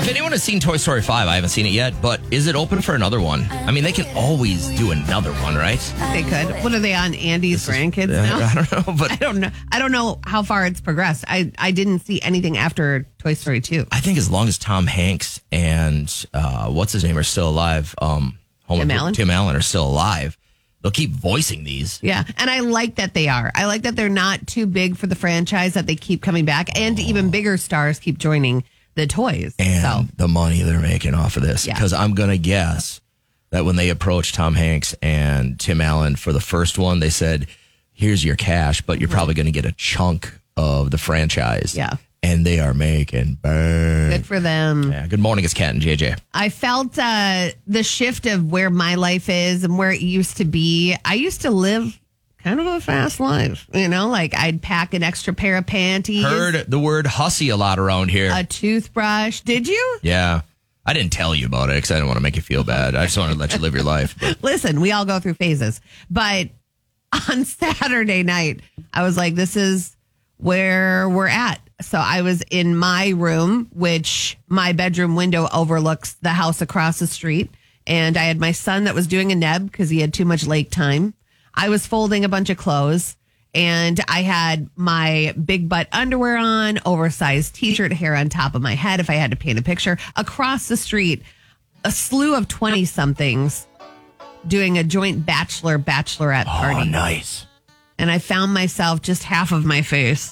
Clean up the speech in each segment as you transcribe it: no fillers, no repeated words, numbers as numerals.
If anyone has seen Toy Story 5, I haven't seen it yet, but is it open for another one? I mean, they can always do another one, right? They could. What are they on? Andy's grandkids now? I don't know, but I don't know. I don't know how far it's progressed. I didn't see anything after Toy Story 2. I think as long as Tom Hanks and what's his name are still alive, Tim Allen are still alive, they'll keep voicing these. Yeah, and I like that they are. I like that they're not too big for the franchise, that they keep coming back, and even bigger stars keep joining the toys. And the money they're making off of this. Because I'm going to guess that when they approached Tom Hanks and Tim Allen for the first one, they said, here's your cash, but you're probably going to get a chunk of the franchise. Yeah. And they are making bang. Good for them. Yeah. Good morning, it's Kat and JJ. I felt the shift of where my life is and where it used to be. I used to live kind of a fast life, like I'd pack an extra pair of panties. Heard the word hussy a lot around here. A toothbrush. Did you? Yeah. I didn't tell you about it because I didn't want to make you feel bad. I just wanted to let you live your life. But. Listen, we all go through phases. But on Saturday night, I was like, this is where we're at. So I was in my room, which my bedroom window overlooks the house across the street. And I had my son that was doing a neb because he had too much lake time. I was folding a bunch of clothes, and I had my big butt underwear on, oversized t-shirt, hair on top of my head if I had to paint a picture. Across the street, a slew of 20-somethings doing a joint bachelorette party. Oh, nice. And I found myself just half of my face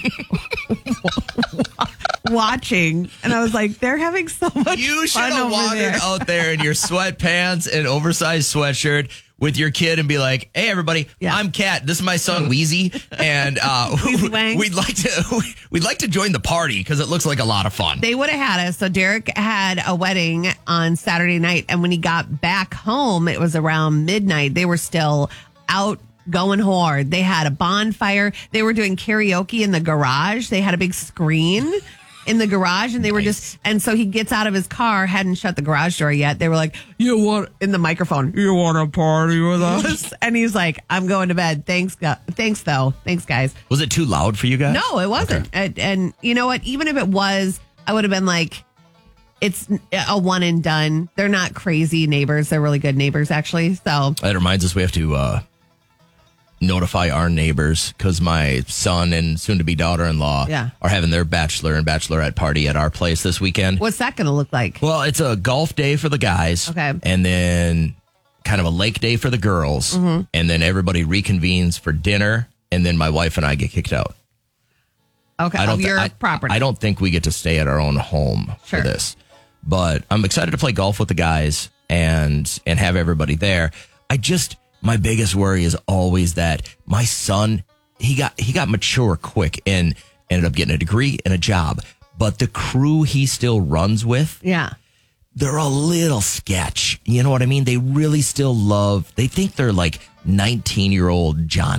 watching. And I was like, they're having so much You should fun have over wandered there. out there in your sweatpants and oversized sweatshirt with your kid and be like, hey, everybody, I'm Kat. This is my son, Wheezy. And we'd like to join the party because it looks like a lot of fun. They would have had us. So Derek had a wedding on Saturday night. And when he got back home, it was around midnight. They were still out going hard. They had a bonfire. They were doing karaoke in the garage. They had a big screen in the garage, and they were and so he gets out of his car, hadn't shut the garage door yet. They were like, you want, in the microphone, you want to party with us? And he's like, I'm going to bed. Thanks though. Thanks, guys. Was it too loud for you guys? No, it wasn't. Okay. And you know what? Even if it was, I would have been like, it's a one and done. They're not crazy neighbors. They're really good neighbors, actually. So that reminds us, we have to notify our neighbors because my son and soon-to-be daughter-in-law are having their bachelor and bachelorette party at our place this weekend. What's that going to look like? Well, it's a golf day for the guys. Okay. And then kind of a lake day for the girls. Mm-hmm. And then everybody reconvenes for dinner. And then my wife and I get kicked out. Okay. Of your property. I don't think we get to stay at our own home for this. But I'm excited to play golf with the guys and have everybody there. My biggest worry is always that my son, he got mature quick and ended up getting a degree and a job. But the crew he still runs with, they're a little sketch. You know what I mean? They really still they think they're like 19-year-old John